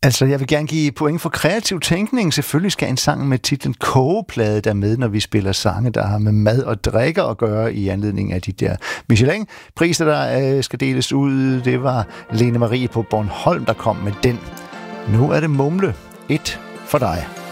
Altså, jeg vil gerne give point for kreativ tænkning. Selvfølgelig skal en sang med titlen Kogeplade der med, når vi spiller sange, der har med mad og drikker at gøre i anledning af de der Michelin-priser, der skal deles ud. Det var Lene Marie på Bornholm, der kom med den. Nu er det Mumle. 1 for dig.